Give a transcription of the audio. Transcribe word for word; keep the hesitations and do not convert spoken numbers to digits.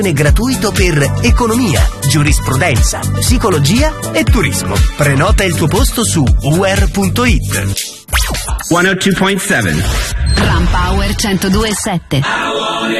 gratuito per economia, giurisprudenza, psicologia e turismo. Prenota il tuo posto su u r punto i t. centodue virgola sette Ram Power centodue virgola sette.